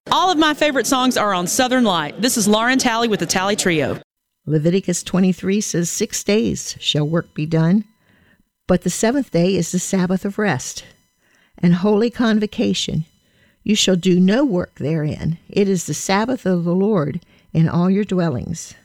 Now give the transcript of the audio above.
All of my favorite songs are on Southern Light. This is Lauren Talley with the Talley Trio. Leviticus 23 says, 6 days shall work be done, but the seventh day is the Sabbath of rest, and holy convocation. You shall do no work therein. It is the Sabbath of the Lord in all your dwellings.